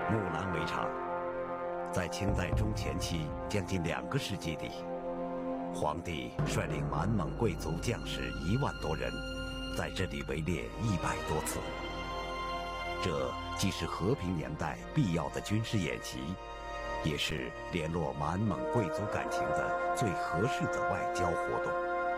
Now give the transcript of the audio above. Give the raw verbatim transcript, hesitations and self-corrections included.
木兰围场，在清代中前期将近两个世纪里，皇帝率领满蒙贵族将士一万多人，在这里围猎一百多次。这既是和平年代必要的军事演习，也是联络满蒙贵族感情的最合适的外交活动。